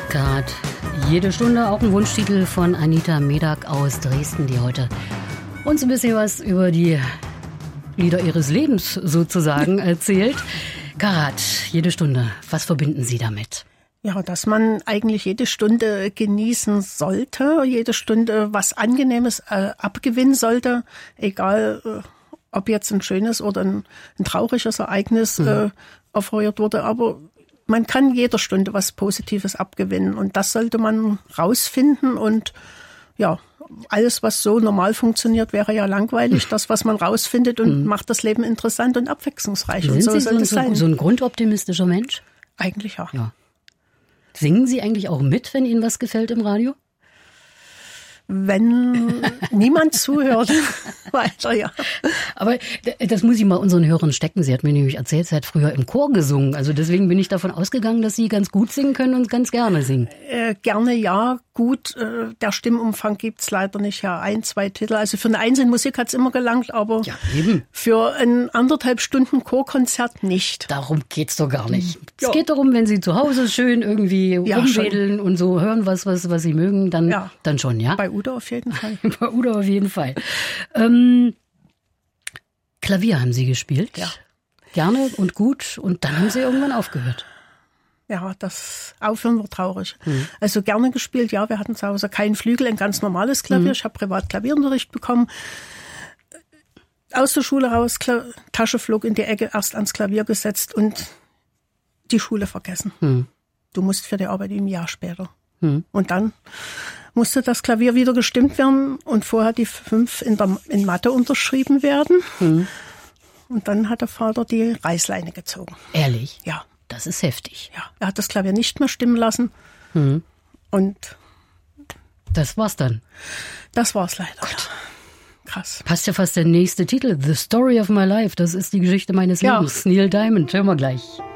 Karat, jede Stunde, auch ein Wunschtitel von Anita Medak aus Dresden, die heute uns ein bisschen was über die Lieder ihres Lebens sozusagen erzählt. Karat, jede Stunde, was verbinden Sie damit? Ja, dass man eigentlich jede Stunde genießen sollte, jede Stunde was Angenehmes abgewinnen sollte, egal ob jetzt ein schönes oder ein trauriges Ereignis erfeuert wurde, aber man kann jeder Stunde was Positives abgewinnen und das sollte man rausfinden und ja, alles, was so normal funktioniert, wäre ja langweilig. Das, was man rausfindet und macht das Leben interessant und abwechslungsreich. Sind und so Sie soll es sein. So ein grundoptimistischer Mensch? Eigentlich ja. Ja. Singen Sie eigentlich auch mit, wenn Ihnen was gefällt im Radio? Wenn niemand zuhört, weiter, ja. Aber das muss ich mal unseren Hörern stecken. Sie hat mir nämlich erzählt, sie hat früher im Chor gesungen. Also deswegen bin ich davon ausgegangen, dass Sie ganz gut singen können und ganz gerne singen. Gerne ja, gut. Der Stimmumfang gibt's leider nicht. Ja, 1, 2 Titel. Also für eine einzelne Musik hat's immer gelangt, aber ja, eben. Für ein 1,5 Stunden Chorkonzert nicht. Darum geht's doch gar nicht. Es geht darum, wenn Sie zu Hause schön irgendwie rumwedeln und so hören, was Sie mögen, dann schon, ja? Bei Udo auf jeden Fall. Bei Udo auf jeden Fall. Klavier haben Sie gespielt? Ja. Gerne und gut. Und dann haben Sie irgendwann aufgehört. Ja, das Aufhören war traurig. Also gerne gespielt, ja, wir hatten zu Hause keinen Flügel, ein ganz normales Klavier. Ich habe privat Klavierunterricht bekommen. Aus der Schule raus, Tasche flog in die Ecke, erst ans Klavier gesetzt und die Schule vergessen. Du musst für die Arbeit ein Jahr später. Und dann musste das Klavier wieder gestimmt werden und vorher die 5 in Mathe unterschrieben werden. Und dann hat der Vater die Reißleine gezogen. Ehrlich? Ja. Das ist heftig. Ja, er hat das Klavier nicht mehr stimmen lassen. Und das war's dann. Das war's leider. Gott. Krass. Passt ja fast der nächste Titel. The Story of My Life. Das ist die Geschichte meines Lebens. Neil Diamond. Hören wir gleich.